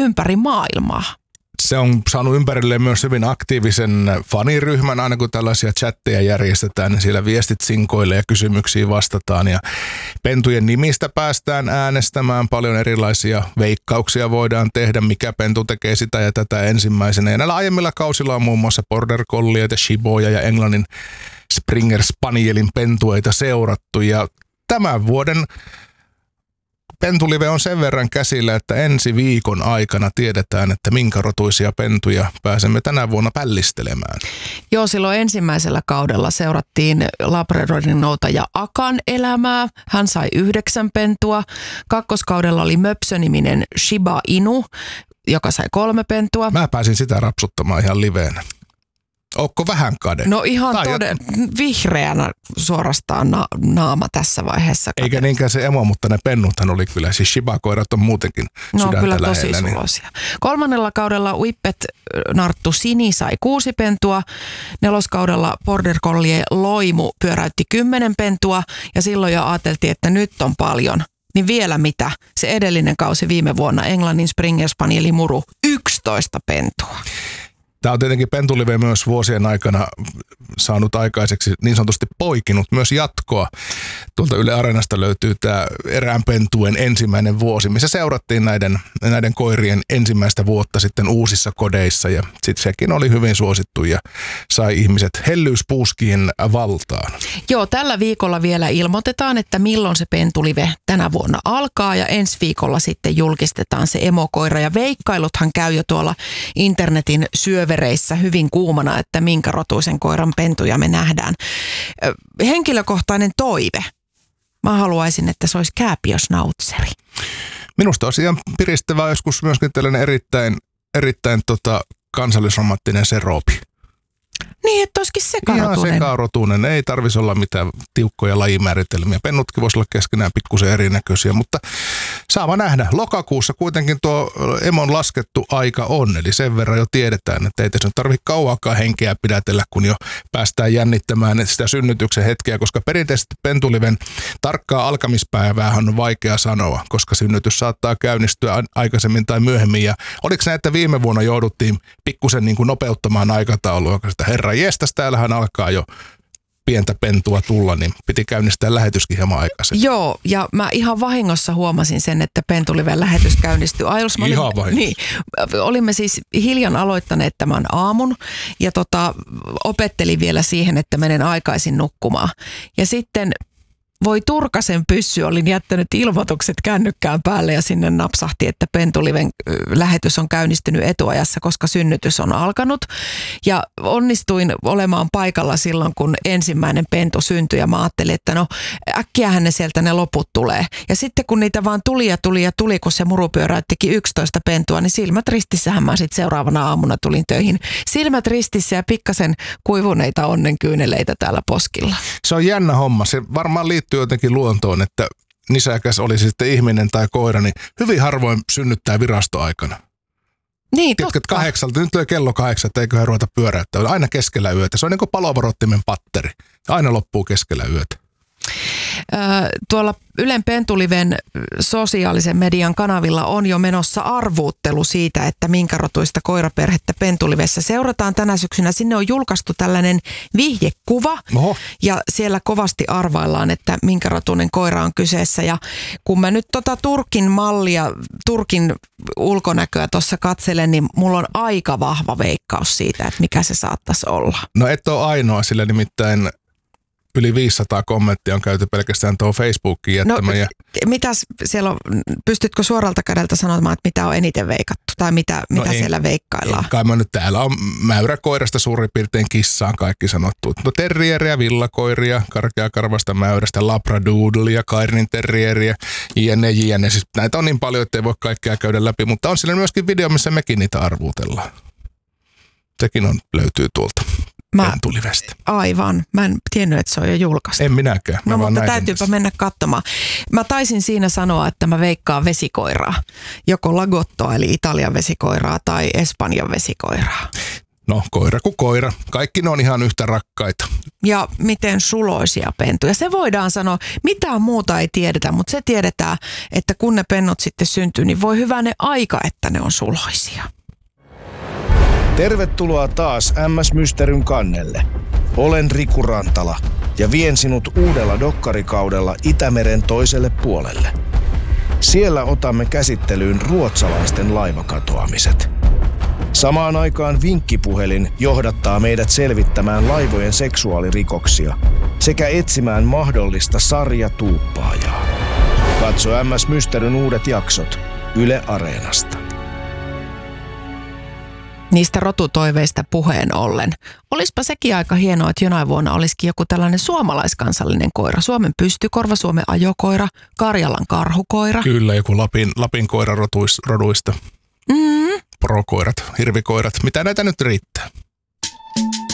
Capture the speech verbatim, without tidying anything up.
ympäri maailmaa. Se on saanut ympärilleen myös hyvin aktiivisen faniryhmän, aina kun tällaisia chatteja järjestetään, niin siellä viestit sinkoille ja kysymyksiin vastataan. Ja pentujen nimistä päästään äänestämään, paljon erilaisia veikkauksia voidaan tehdä, mikä pentu tekee sitä ja tätä ensimmäisenä. Ja näillä aiemmilla kausilla on muun muassa Border Collieita, Shiboja ja Englannin Springer Spanielin pentueita seurattu. Ja tämän vuoden pentulive on sen verran käsillä, että ensi viikon aikana tiedetään, että minkä rotuisia pentuja pääsemme tänä vuonna pällistelemään. Joo, silloin ensimmäisellä kaudella seurattiin Labradorin noutaja Akan elämää. Hän sai yhdeksän pentua. Kakkoskaudella oli Möpsö-niminen Shiba Inu, joka sai kolme pentua. Mä pääsin sitä rapsuttamaan ihan liveenä. Ootko vähän kade? No ihan toden, vihreänä suorastaan na- naama tässä vaiheessa. Kade. Eikä niinkään se emo, mutta ne pennuthan oli kyllä. Siis Shiba-koirat on muutenkin no, sydäntä kyllä lähellä. tosi sulosia. Niin. Kolmannella kaudella Whippet Narttu Sini sai kuusi pentua. Neloskaudella Border Collie Loimu pyöräytti kymmenen pentua. Ja silloin jo ajateltiin, että nyt on paljon. Niin vielä mitä? Se edellinen kausi viime vuonna Englannin Springer Spanieli Muru yksitoista pentua. Tämä on tietenkin pentulive myös vuosien aikana saanut aikaiseksi niin sanotusti poikinut myös jatkoa. Tuolta Yle Areenasta löytyy tämä erään pentuen ensimmäinen vuosi, missä seurattiin näiden, näiden koirien ensimmäistä vuotta sitten uusissa kodeissa. Ja sitten sekin oli hyvin suosittu ja sai ihmiset hellyyspuuskien valtaan. Joo, tällä viikolla vielä ilmoitetaan, että milloin se pentulive tänä vuonna alkaa ja ensi viikolla sitten julkistetaan se emokoira. Ja veikkailuthan käy jo tuolla internetin syövereissä hyvin kuumana, että minkä rotuisen koiran pentuja me nähdään. Henkilökohtainen toive. Mä haluaisin, että se olisi kääpiösnautseri. Minusta olisi ihan piristävää joskus myöskin tällainen erittäin, erittäin tota kansallisromanttinen seropi. Niin, että olisikin sekarotunen. Ihan sekarotunen. Ei tarvitsisi olla mitään tiukkoja lajimääritelmiä. Pennutkin voisi olla keskenään pikkusen erinäköisiä, mutta saama nähdä. Lokakuussa kuitenkin tuo emon laskettu aika on, eli sen verran jo tiedetään, että ei tässä tarvitse kauaakaan henkeä pidätellä, kun jo päästään jännittämään sitä synnytyksen hetkeä, koska perinteisesti pentuliven tarkkaa alkamispäivää on vaikea sanoa, koska synnytys saattaa käynnistyä aikaisemmin tai myöhemmin. Ja oliko se, että viime vuonna jouduttiin pikkusen niin kuin nopeuttamaan aikataulua, koska herra jestas, täällähän alkaa jo pientä pentua tulla, niin piti käynnistää lähetyskin hieman aikaisemmin. Joo, ja mä ihan vahingossa huomasin sen, että pentuliven lähetys käynnistyi. Aios, ihan olimme, vahingossa. Niin, olimme siis hiljan aloittaneet tämän aamun ja tota, opettelin vielä siihen, että menen aikaisin nukkumaan. Ja sitten voi turkasen pyssy, olin jättänyt ilmoitukset kännykkään päälle ja sinne napsahti, että pentuliven lähetys on käynnistynyt etuajassa, koska synnytys on alkanut. Ja onnistuin olemaan paikalla silloin, kun ensimmäinen pentu syntyi ja mä ajattelin, että no äkkiähän ne sieltä ne loput tulee. Ja sitten kun niitä vaan tuli ja tuli ja tuli, kun se muru pyöräyttikin yksitoista pentua, niin silmät ristissähän mä sitten seuraavana aamuna tulin töihin. Silmät ristissä ja pikkasen kuivuneita onnenkyyneleitä täällä poskilla. Se on jännä homma. Se varmaan liittyy jotenkin luontoon, että nisäkäs olisi sitten ihminen tai koira, niin hyvin harvoin synnyttää virastoaikana. Niin, Tiedätkö, totta. kahdeksalta, nyt on kello kahdeksan, että eiköhän ruveta pyöräyttää. Aina keskellä yötä. Se on niin kuin palovarottimen patteri. Aina loppuu keskellä yötä. Öö, tuolla Ylen Pentuliven sosiaalisen median kanavilla on jo menossa arvuuttelu siitä, että minkä rotuista koiraperhettä Pentulivessä seurataan tänä syksynä. Sinne on julkaistu tällainen vihjekuva. Oho. Ja siellä kovasti arvaillaan, että minkä rotuinen koira on kyseessä. Ja kun mä nyt tota Turkin mallia, Turkin ulkonäköä tuossa katselen, niin mulla on aika vahva veikkaus siitä, että mikä se saattaisi olla. No et ole ainoa, sillä nimittäin yli viisisataa kommenttia on käyty pelkästään tuohon Facebookiin jättämään. No, ja mitäs siellä on, pystytkö suoralta kädeltä sanomaan, että mitä on eniten veikattu tai mitä, no mitä en, siellä veikkaillaan? Kai mä nyt täällä on mäyräkoirasta suurin piirtein kissaan kaikki sanottu. No terrieriä, villakoiria, karkeakarvasta mäyrästä, labradoodlia, kairinin terrieriä, jne, jne. Siis näitä on niin paljon, että ei voi kaikkea käydä läpi, mutta on siellä myöskin video, missä mekin niitä arvuutellaan. Sekin on, löytyy tuolta. Mä, Pentulivestä. Aivan. Mä en tiennyt, että se on jo julkaistu. En minäkään. Mä no mutta täytyypä tässä mennä katsomaan. Mä taisin siinä sanoa, että mä veikkaan vesikoiraa. Joko lagottoa eli Italian vesikoiraa tai Espanjan vesikoiraa. No koira kuin koira. Kaikki ne on ihan yhtä rakkaita. Ja miten suloisia pentuja. Se voidaan sanoa, mitään muuta ei tiedetä, mutta se tiedetään, että kun ne pennut sitten syntyy, niin voi hyvänen aika, että ne on suloisia. Tervetuloa taas M S Mysteryn kannelle. Olen Riku Rantala ja vien sinut uudella dokkarikaudella Itämeren toiselle puolelle. Siellä otamme käsittelyyn ruotsalaisten laivakatoamiset. Samaan aikaan vinkkipuhelin johdattaa meidät selvittämään laivojen seksuaalirikoksia sekä etsimään mahdollista sarjatuuppaajaa. Katso M S Mysteryn uudet jaksot Yle Areenasta. Niistä rotutoiveista puheen ollen. Olispa sekin aika hienoa, että jonain vuonna olisikin joku tällainen suomalaiskansallinen koira. Suomen pystykorva, Suomen ajokoira, Karjalan karhukoira. Kyllä, joku Lapin, Lapin koiraroduista. Mm. Prokoirat, hirvikoirat. Mitä näitä nyt riittää?